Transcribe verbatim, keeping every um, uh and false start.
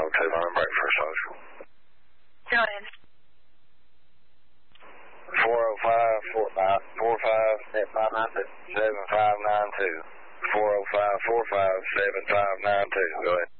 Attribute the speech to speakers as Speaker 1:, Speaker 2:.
Speaker 1: oh two, I'm break for social.
Speaker 2: Go ahead.
Speaker 1: four oh five, four five, four five, seven five nine two. seven five nine two. four oh five, four five, seven five nine two. Go ahead.